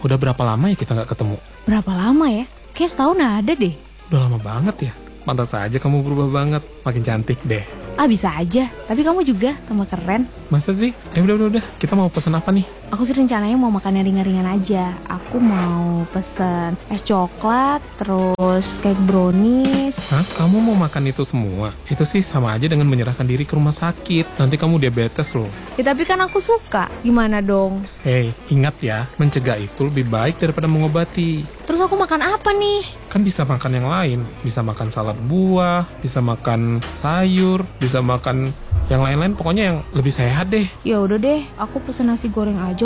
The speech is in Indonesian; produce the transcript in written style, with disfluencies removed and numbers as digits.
Udah berapa lama ya kita nggak ketemu? Berapa lama ya? Kayak setahun ada deh. Udah lama banget ya. Pantas aja kamu berubah banget. Makin cantik deh. Ah bisa aja, tapi kamu juga tambah keren. Masa sih? Udah. Kita mau pesen apa nih? Aku sih rencananya mau makan yang ringan-ringan aja. Aku mau pesen es coklat, terus cake brownies. Hah? Kamu mau makan itu semua? Itu sih sama aja dengan menyerahkan diri ke rumah sakit. Nanti kamu diabetes loh. Ya tapi kan aku suka. Gimana dong? Hei, ingat ya, mencegah itu lebih baik daripada mengobati. Terus aku makan apa nih? Kan bisa makan yang lain. Bisa makan salad buah, bisa makan sayur, bisa makan yang lain-lain. Pokoknya yang lebih sehat deh. Ya udah deh, aku pesen nasi goreng aja